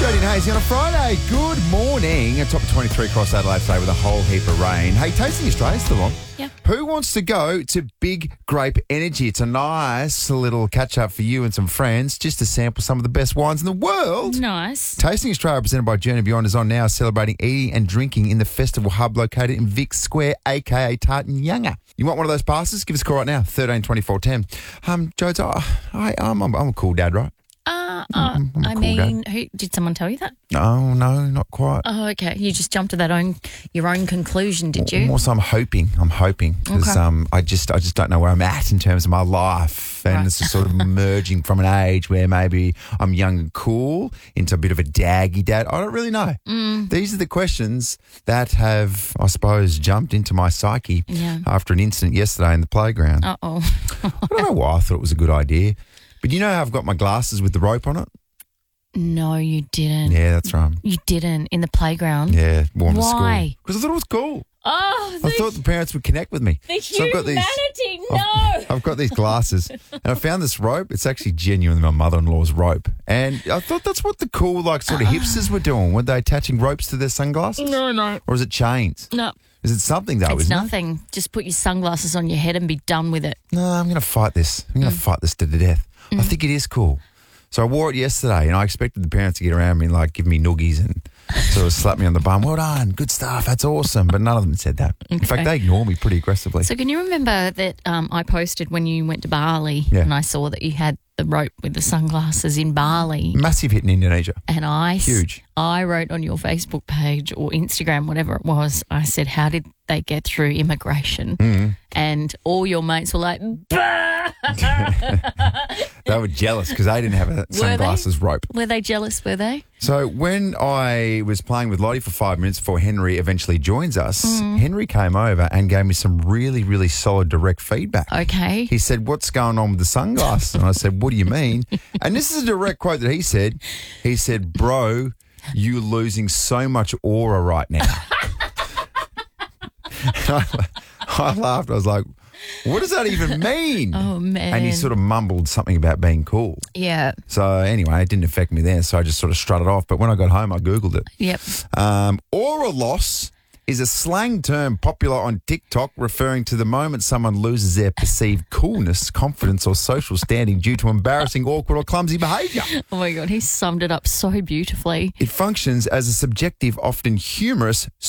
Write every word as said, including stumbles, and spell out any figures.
Jody and Hazy on a Friday. Good morning. A top twenty-three across Adelaide today with a whole heap of rain. Hey, Tasting Australia's still on. Yep. Who wants to go to Big Grape Energy? It's a nice little catch-up for you and some friends just to sample some of the best wines in the world. Nice. Tasting Australia, presented by Journey Beyond, is on now, celebrating eating and drinking in the festival hub located in Vic Square, a k a. Tartanyanga. You want one of those passes? Give us a call right now, thirteen twenty-four ten. Um, Jodes, I, I, I'm, I'm a cool dad, right? Uh, uh, I'm a I cool mean, who, did someone tell you that? No, no, not quite. Oh, okay. You just jumped to that own your own conclusion, did you? More so, I'm hoping. I'm hoping because Okay. um, I just, I just don't know where I'm at in terms of my life, and Right. it's just sort of merging from an age where maybe I'm young and cool into a bit of a daggy dad. I don't really know. Mm. These are the questions that have, I suppose, jumped into my psyche Yeah. after an incident yesterday in the playground. Uh oh. I don't know why I thought it was a good idea, but you know how I've got my glasses with the rope on it? No, you didn't. Yeah, that's right. You didn't in the playground. Yeah, worn to school Why? because I thought it was cool. Oh, the, I thought the parents would connect with me. the So I've got these- humanity. I've, No. I've got these glasses, and I found this rope. It's actually genuinely my mother-in-law's rope, and I thought that's what the cool, like, sort of hipsters were doing. Were they attaching ropes to their sunglasses, No, no. or is it chains? No. Is it something though? It's isn't nothing. Just put your sunglasses on your head and be done with it. it? No, I'm going to fight this. I'm going to fight this to the death. I think it is cool. So I wore it yesterday, and I expected the parents to get around me and like give me noogies and sort of slap me on the bum. Well done, good stuff. That's awesome. But none of them said that. In fact, Okay. they ignore me pretty aggressively. So can you remember that um, I posted when you went to Bali Yeah. and I saw that you had the rope with the sunglasses in Bali? Massive hit in Indonesia. And I, s- Huge. I wrote on your Facebook page or Instagram, whatever it was, I said, how did they get through immigration? Mm. And all your mates were like, bah! They were jealous because they didn't have a they? sunglasses rope. Were they jealous, were they? So when I was playing with Lottie for five minutes before Henry eventually joins us, Mm. Henry came over and gave me some really, really solid direct feedback. Okay. He said, "What's going on with the sunglasses?" And I said, "What do you mean?" And this is a direct quote that he said. He said, "Bro, you're losing so much aura right now." I, I laughed. I was like, "What does that even mean?" Oh, man. And he sort of mumbled something about being cool. Yeah. So anyway, it didn't affect me there. So I just sort of strutted off. But when I got home, I Googled it. Yep. Um, aura loss is a slang term popular on TikTok referring to the moment someone loses their perceived coolness, confidence, or social standing due to embarrassing, awkward, or clumsy behaviour. Oh, my God. He summed it up so beautifully. It functions as a subjective, often humorous,